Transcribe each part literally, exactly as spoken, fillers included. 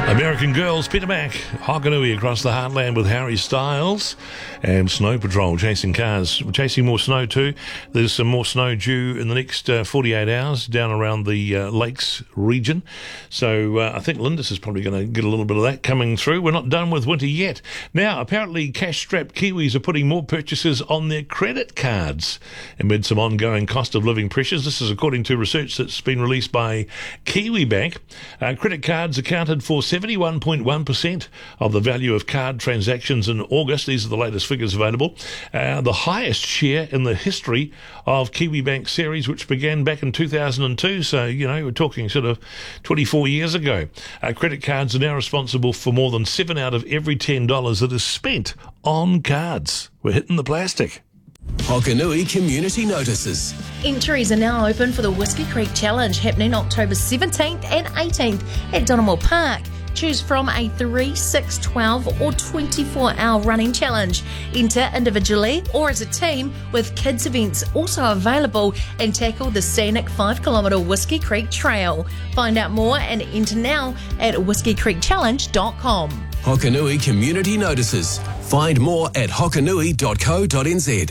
American Girls, Peter Mac, Hokanui across the heartland with Harry Styles, and Snow Patrol chasing cars, chasing more snow too. There's some more snow due in the next uh, forty-eight hours down around the uh, Lakes region. So uh, I think Lindis is probably going to get a little bit of that coming through. We're not done with winter yet. Now, apparently cash-strapped Kiwis are putting more purchases on their credit cards amid some ongoing cost of living pressures. This is according to research that's been released by Kiwibank. Uh, credit cards accounted for seventy-one point one percent of the value of card transactions in August. These are the latest figures available. Uh, the highest share in the history of Kiwibank series, which began back in two thousand two. So, you know, we're talking sort of twenty-four years ago. Uh, credit cards are now responsible for more than seven out of every ten dollars that is spent on cards. We're hitting the plastic. Hokanui Community Notices. Entries are now open for the Whiskey Creek Challenge happening October seventeenth and eighteenth at Donamore Park. Choose from a three, six, twelve or twenty-four hour running challenge. Enter individually or as a team, with kids events also available, and tackle the scenic five kilometre Whiskey Creek Trail. Find out more and enter now at whiskey creek challenge dot com. Hokanui Community Notices. Find more at hokanui dot co dot n z.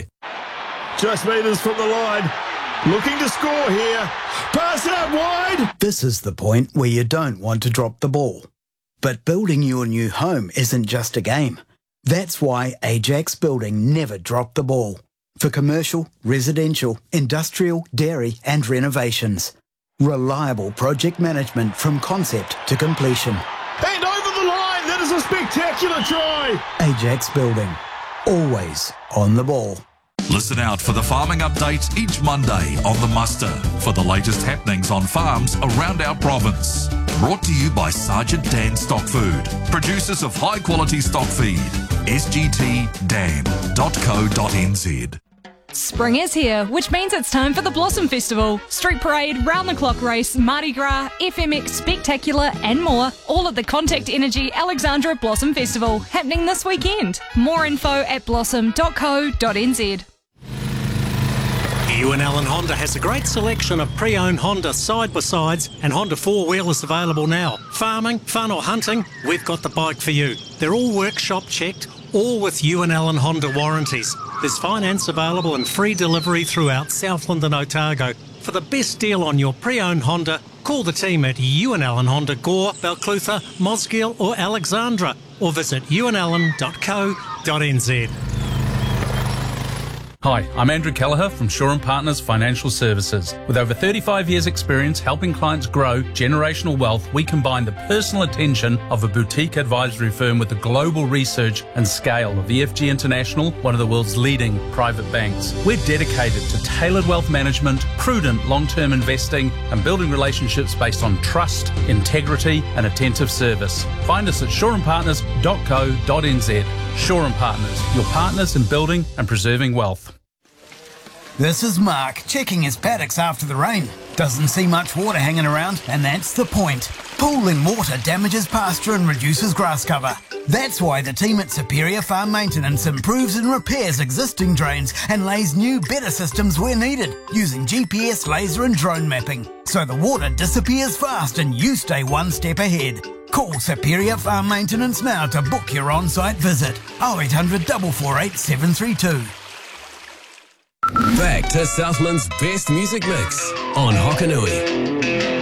Just metres from the line. Looking to score here. Pass it out wide. This is the point where you don't want to drop the ball. But building your new home isn't just a game. That's why Ajax Building never dropped the ball. For commercial, residential, industrial, dairy and renovations. Reliable project management from concept to completion. And over the line. That is a spectacular try. Ajax Building. Always on the ball. Listen out for the farming updates each Monday on The Muster for the latest happenings on farms around our province. Brought to you by Sergeant Dan Stock Food, producers of high quality stock feed. s g t dan dot co dot n z. Spring is here, which means it's time for the Blossom Festival. Street parade, round-the-clock race, Mardi Gras, F M X Spectacular and more, all at the Contact Energy Alexandra Blossom Festival, happening this weekend. More info at blossom dot co dot n z. Ewan Allen Honda has a great selection of pre-owned Honda side-by-sides and Honda four-wheelers available now. Farming, fun or hunting, we've got the bike for you. They're all workshop checked, all with Ewan Allen Honda warranties. There's finance available and free delivery throughout Southland and Otago. For the best deal on your pre-owned Honda, call the team at Ewan Allen Honda Gore, Balclutha, Mosgiel or Alexandra, or visit ewan allen dot co dot n z. Hi, I'm Andrew Kelleher from Shaw and Partners Financial Services. With over thirty-five years experience helping clients grow generational wealth, we combine the personal attention of a boutique advisory firm with the global research and scale of E F G International, one of the world's leading private banks. We're dedicated to tailored wealth management, prudent long-term investing, and building relationships based on trust, integrity, and attentive service. Find us at shaw and partners dot co dot n z. Shaw and Partners, your partners in building and preserving wealth. This is Mark, checking his paddocks after the rain. Doesn't see much water hanging around, and that's the point. Pooling water damages pasture and reduces grass cover. That's why the team at Superior Farm Maintenance improves and repairs existing drains and lays new, better systems where needed, using G P S, laser and drone mapping. So the water disappears fast and you stay one step ahead. Call Superior Farm Maintenance now to book your on-site visit. oh eight hundred, four four eight, seven three two. Back to Southland's best music mix on Hokanui.